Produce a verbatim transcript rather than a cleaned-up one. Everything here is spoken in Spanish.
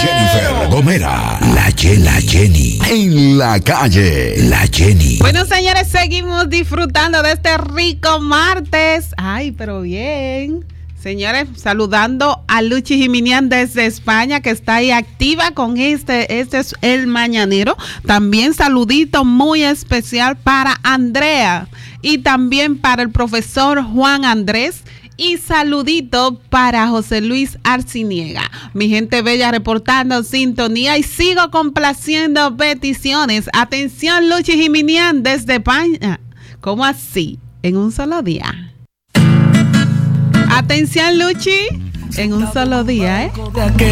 Jennifer Gomera, la Jenny, la Jenny, en la calle, la Jenny. Bueno, señores, seguimos disfrutando de este rico martes. Ay, pero bien. Señores, saludando a Luchi Jiminián desde España, que está ahí activa con este, este es el mañanero. También saludito muy especial para Andrea y también para el profesor Juan Andrés. Y saludito para José Luis Arciniega. Mi gente bella reportando sintonía y sigo complaciendo peticiones. Atención, Luchi Jiminián desde España. ¿Cómo así? En un solo día. Atención, Luchi, en un solo día, ¿eh?